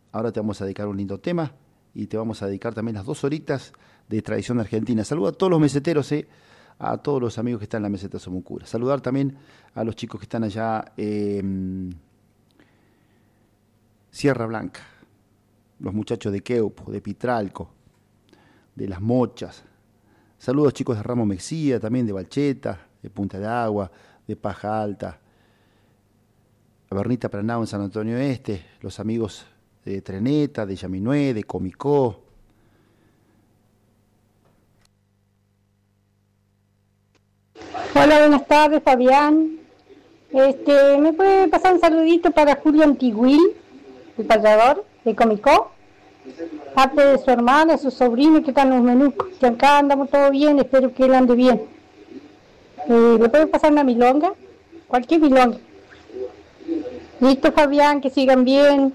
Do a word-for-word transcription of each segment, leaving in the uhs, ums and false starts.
ahora te vamos a dedicar un lindo tema y te vamos a dedicar también las dos horitas de tradición argentina. Saluda a todos los meseteros, eh, a todos los amigos que están en la meseta Somuncura. Saludar también a los chicos que están allá en Sierra Blanca, los muchachos de Queupo, de Pitralco, de Las Mochas. Saludos chicos de Ramos Mexía, también de Balcheta, de Punta de Agua, de Paja Alta, a Bernita Pranao en San Antonio Este, los amigos de Treneta, de Yaminué, de Comicó. Hola, buenas tardes, Fabián. Este, ¿me puede pasar un saludito para Julio Antiguil, el payador de Comicó? Parte de su hermana, su sobrino que están en los menucos, que acá andamos todo bien, espero que él ande bien. Eh, ¿Me puede pasar una milonga? Cualquier milonga. Listo, Fabián, que sigan bien.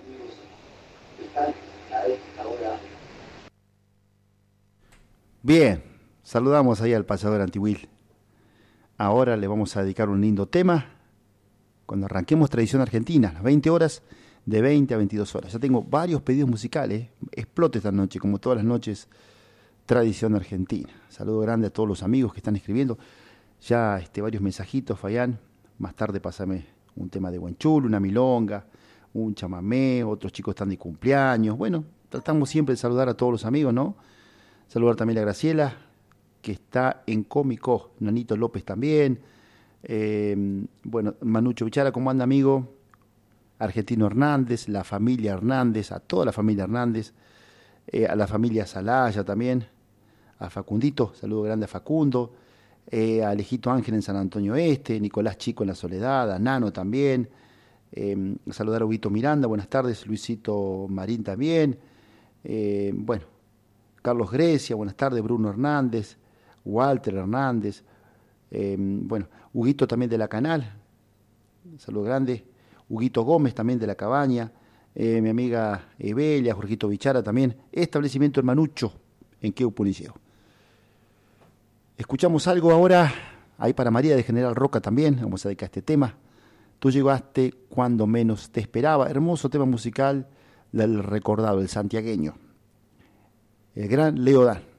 Bien, saludamos ahí al payador Antiguil. Ahora le vamos a dedicar un lindo tema cuando arranquemos Tradición Argentina, las veinte horas, de veinte a veintidós horas. Ya tengo varios pedidos musicales, explote esta noche, como todas las noches, Tradición Argentina. Saludo grande a todos los amigos que están escribiendo. Ya este, varios mensajitos, Fayán. Más tarde pásame un tema de Huanchulo, una milonga, un chamamé, otros chicos están de cumpleaños. Bueno, tratamos siempre de saludar a todos los amigos, ¿no? Saludar también a Graciela, que está en Comicó, Nanito López también. Eh, bueno, Manucho Bichara, ¿cómo anda, amigo? Argentino Hernández, la familia Hernández, a toda la familia Hernández, eh, a la familia Salaya también, a Facundito, saludo grande a Facundo, eh, a Alejito Ángel en San Antonio Este, Nicolás Chico en La Soledad, a Nano también, eh, saludar a Huguito Miranda, buenas tardes, Luisito Marín también, eh, bueno, Carlos Grecia, buenas tardes, Bruno Hernández, Walter Hernández, eh, bueno, Huguito también de la Canal, saludo grande, Huguito Gómez también de la Cabaña, eh, mi amiga Evelia, Jorgito Bichara también, establecimiento El Manucho en Queupo Liceo. Escuchamos algo ahora, ahí para María de General Roca también, vamos a dedicar este tema. Tú llegaste cuando menos te esperaba, hermoso tema musical del recordado, el santiagueño, el gran Leo Dan.